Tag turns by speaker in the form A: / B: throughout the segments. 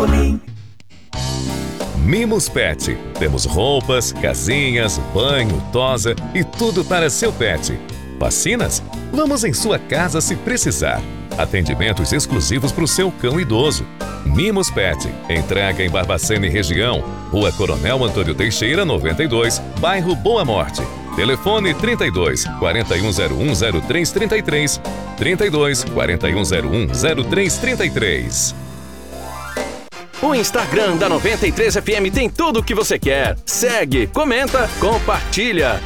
A: Mimos Pet. Temos roupas, casinhas, banho, tosa e tudo para seu pet. Vacinas? Vamos em sua casa se precisar. Atendimentos exclusivos para o seu cão idoso. Mimos Pet. Entrega em Barbacena e região. Rua Coronel Antônio Teixeira, 92, bairro Boa Morte. Telefone 32 4101 0333. 32 4101 0333.
B: O Instagram da 93 FM tem tudo o que você quer. Segue, comenta, compartilha.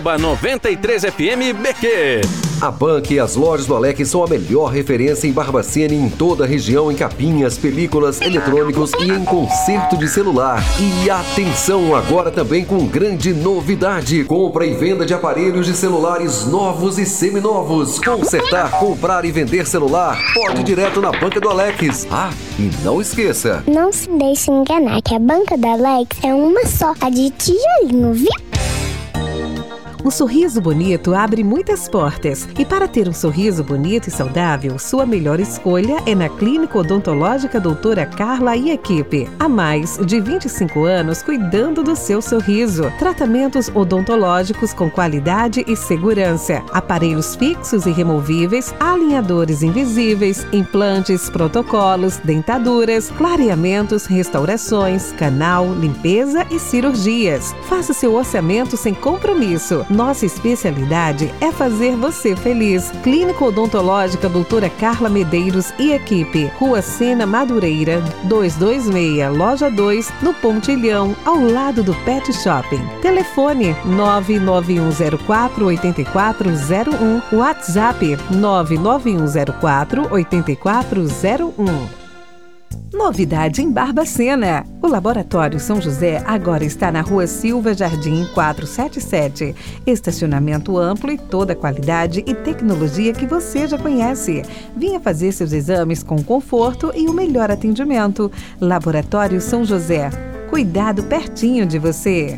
B: @93FMBQ.
C: A Bank e as lojas do Alex são a melhor referência em Barbacena e em toda a região, em capinhas, películas, eletrônicos e em conserto de celular. E atenção, agora também com grande novidade: compra e venda de aparelhos de celulares novos e seminovos. Consertar, comprar e vender celular, pode ir direto na Banca do Alex. Ah, e não esqueça:
D: não se deixe enganar que a Banca do Alex é uma só, a de tijolinho, viu?
E: Um sorriso bonito abre muitas portas. E para ter um sorriso bonito e saudável, sua melhor escolha é na Clínica Odontológica Doutora Carla e equipe. Há mais de 25 anos cuidando do seu sorriso. Tratamentos odontológicos com qualidade e segurança. Aparelhos fixos e removíveis, alinhadores invisíveis, implantes, protocolos, dentaduras, clareamentos, restaurações, canal, limpeza e cirurgias. Faça seu orçamento sem compromisso. Nossa especialidade é fazer você feliz. Clínica Odontológica Doutora Carla Medeiros e equipe. Rua Sena Madureira, 226, Loja 2, no Pontilhão, ao lado do Pet Shopping. Telefone 99104-8401. WhatsApp 99104-8401. Novidade em Barbacena. O Laboratório São José agora está na Rua Silva Jardim 477. Estacionamento amplo e toda a qualidade e tecnologia que você já conhece. Venha fazer seus exames com conforto e o melhor atendimento. Laboratório São José. Cuidado pertinho de você.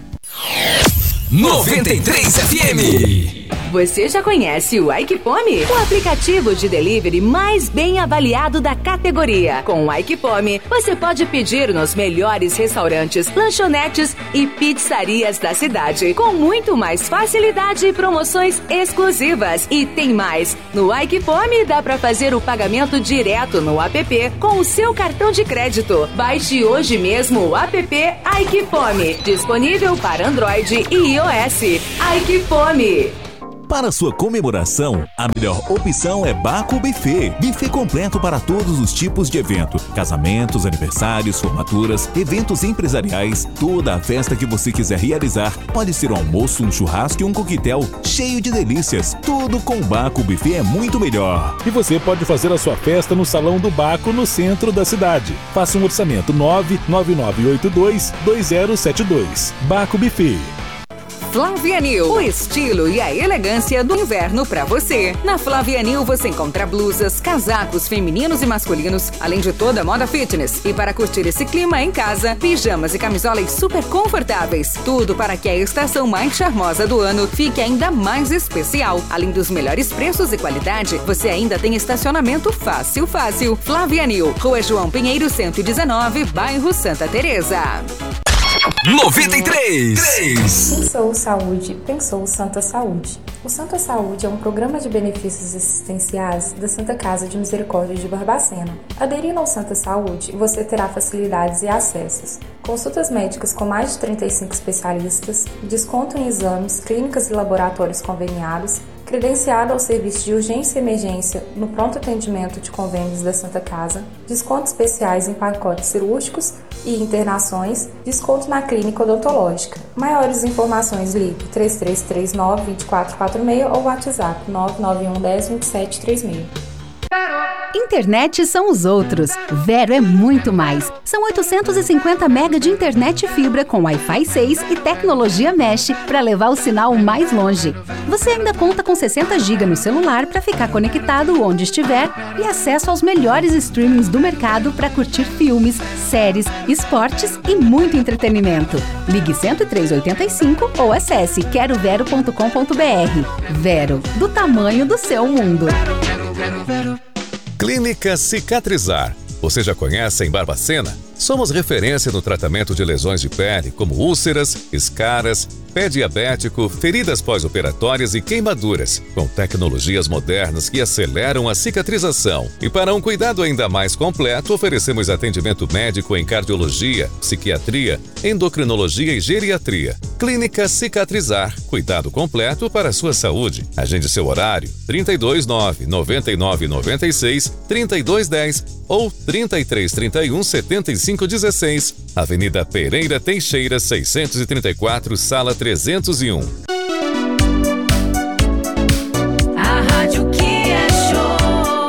F: 93 FM.
G: Você já conhece o Aikipome? O aplicativo de delivery mais bem avaliado da categoria. Com o Aikipome, você pode pedir nos melhores restaurantes, lanchonetes e pizzarias da cidade, com muito mais facilidade e promoções exclusivas. E tem mais! No Aikipome dá para fazer o pagamento direto no app com o seu cartão de crédito. Baixe hoje mesmo o app Aikipome, disponível para Android e iOS. Aikipome.
F: Para sua comemoração, a melhor opção é Baco Buffet. Buffet completo para todos os tipos de evento. Casamentos, aniversários, formaturas, eventos empresariais, toda a festa que você quiser realizar. Pode ser um almoço, um churrasco e um coquetel cheio de delícias. Tudo com Baco Buffet é muito melhor.
H: E você pode fazer a sua festa no Salão do Baco, no centro da cidade. Faça um orçamento 99982-2072. Baco Buffet.
G: Flavianil, o estilo e a elegância do inverno pra você. Na Flavianil você encontra blusas, casacos femininos e masculinos, além de toda a moda fitness. E para curtir esse clima em casa, pijamas e camisolas super confortáveis. Tudo para que a estação mais charmosa do ano fique ainda mais especial. Além dos melhores preços e qualidade, você ainda tem estacionamento fácil. Flavianil, Rua João Pinheiro 119, bairro Santa Teresa.
F: 93.
I: Pensou Saúde, pensou Santa Saúde. O Santa Saúde é um programa de benefícios assistenciais da Santa Casa de Misericórdia de Barbacena. Aderindo ao Santa Saúde, você terá facilidades e acessos. Consultas médicas com mais de 35 especialistas, desconto em exames, clínicas e laboratórios conveniados, credenciado ao serviço de urgência e emergência no pronto atendimento de convênios da Santa Casa, descontos especiais em pacotes cirúrgicos e internações, desconto na clínica odontológica. Maiores informações, ligue 3339-2446 ou WhatsApp 99110-2736.
J: Internet são os outros. Vero é muito mais. São 850 MB de internet fibra com Wi-Fi 6 e tecnologia Mesh para levar o sinal mais longe. Você ainda conta com 60 GB no celular para ficar conectado onde estiver e acesso aos melhores streamings do mercado para curtir filmes, séries, esportes e muito entretenimento. Ligue 10385 ou acesse querovero.com.br. Vero, do tamanho do seu mundo.
A: Clínica Cicatrizar. Você já conhece em Barbacena? Somos referência no tratamento de lesões de pele, como úlceras, escaras, pé diabético, feridas pós-operatórias e queimaduras, com tecnologias modernas que aceleram a cicatrização. E para um cuidado ainda mais completo, oferecemos atendimento médico em cardiologia, psiquiatria, endocrinologia e geriatria. Clínica Cicatrizar, cuidado completo para a sua saúde. Agende seu horário 329-9996-3210 ou 3331-7516. Avenida Pereira Teixeira, 634, Sala 301.
K: A rádio que é show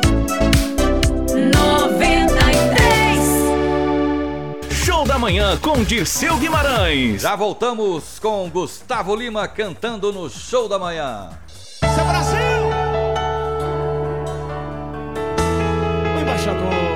K: 93.
B: Show da manhã com Dirceu Guimarães.
L: Já voltamos com Gustavo Lima cantando no Show da Manhã.
M: Seu Brasil! O embaixador